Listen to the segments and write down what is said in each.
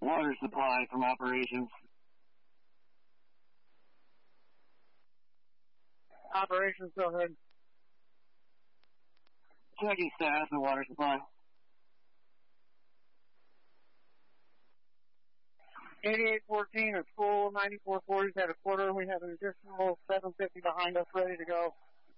Water supply from operations. Operations, go ahead. Checking status and water supply. 8814 is full, 9440 is at a quarter. We have an additional 750 behind us ready to go.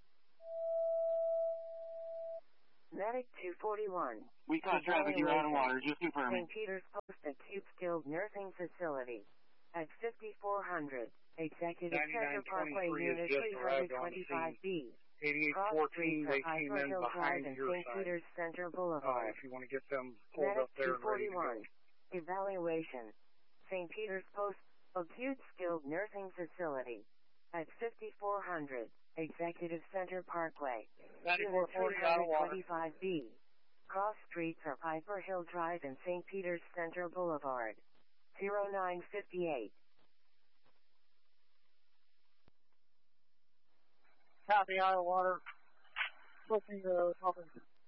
Medic 241. We caught traffic, you're out of water, just confirming. St. Peter's Post Acute Skilled Nursing Facility. At 5400. Executive Center Parkway Unit 325B. 8814, they came in behind your St. Peter's Center Boulevard. If you want to get them pulled Medic up there and ready to go. 241. Evaluation. St. Peter's Post Acute Skilled Nursing Facility. At 5400. Executive Center Parkway. Unit 325B. Cross streets are Piper Hill Drive and St. Peter's Center Boulevard. 0958. Copy, out of water. Switching to pumping.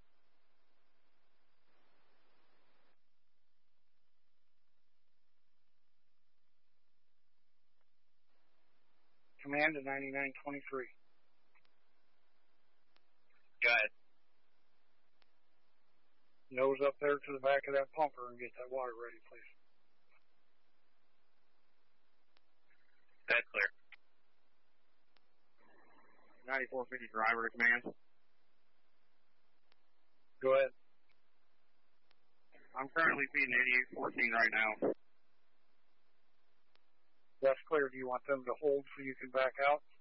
Command to 9923. Go ahead. Nose up there to the back of that pumper and get that water ready, please. That's clear. 9450 driver to command. Go ahead. I'm currently feeding 8814 right now. That's clear. Do you want them to hold so you can back out?